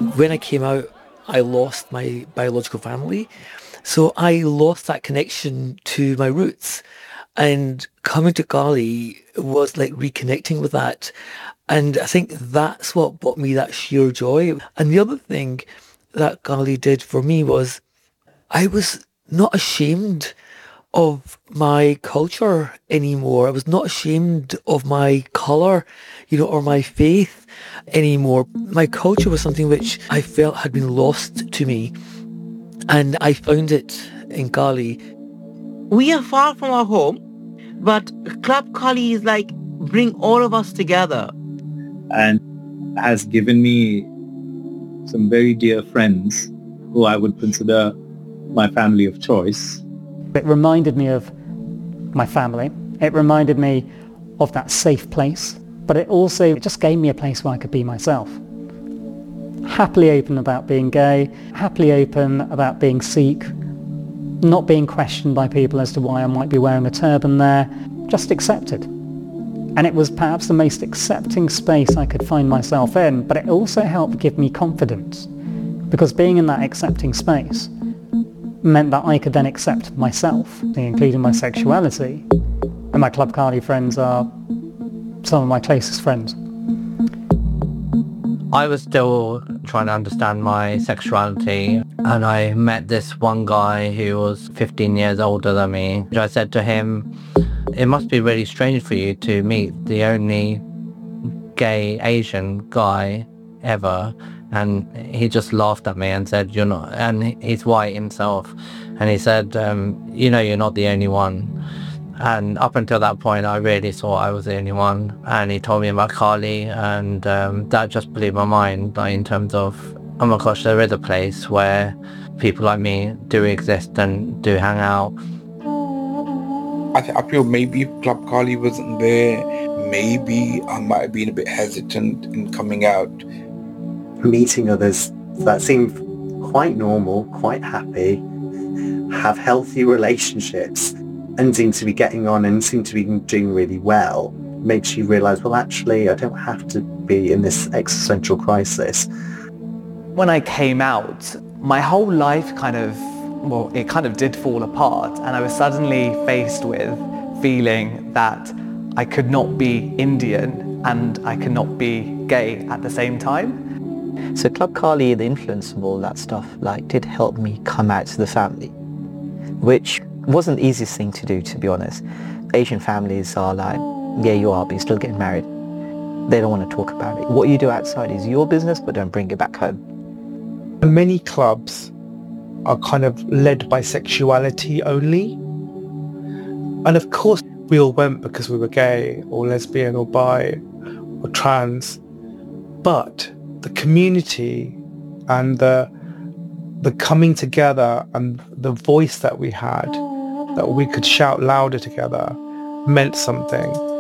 When I came out, I lost my biological family. So I lost that connection to my roots. And coming to Gali was like reconnecting with that. And I think that's what brought me that sheer joy. And the other thing that Gali did for me was I was not ashamed of my culture anymore. I was not ashamed of my color, or my faith anymore. My culture was something which I felt had been lost to me, and I found it in Gali. We are far from our home, but Club Kali is like bring all of us together. And has given me some very dear friends who I would consider my family of choice. It reminded me of my family. It reminded me of that safe place, but it also just gave me a place where I could be myself. Happily open about being gay, happily open about being Sikh, not being questioned by people as to why I might be wearing a turban there, just accepted. And it was perhaps the most accepting space I could find myself in, but it also helped give me confidence, because being in that accepting space meant that I could then accept myself, including my sexuality. And my Club Kali friends are some of my closest friends. I was still trying to understand my sexuality, and I met this one guy who was 15 years older than me. I said to him, it must be really strange for you to meet the only gay Asian guy ever. And he just laughed at me and said, you're not, and he's white himself. And he said, you're not the only one. And up until that point, I really thought I was the only one. And he told me about Kali, and that just blew my mind, like, in terms of, oh my gosh, there is a place where people like me do exist and do hang out. I feel maybe if Club Kali wasn't there, maybe I might have been a bit hesitant in coming out. Meeting others that seem quite normal, quite happy, have healthy relationships, and seem to be getting on and seem to be doing really well, makes you realise, well, actually, I don't have to be in this existential crisis. When I came out, my whole life it kind of did fall apart, and I was suddenly faced with feeling that I could not be Indian and I could not be gay at the same time. So Club Kali, the influence of all that stuff, did help me come out to the family, which wasn't the easiest thing to do, to be honest. Asian families are like, yeah, you are, but you're still getting married. They don't want to talk about it. What you do outside is your business, but don't bring it back home. Many clubs are kind of led by sexuality only. And of course, we all went because we were gay or lesbian or bi or trans. But the community and the coming together and the voice that we had, that we could shout louder together, meant something.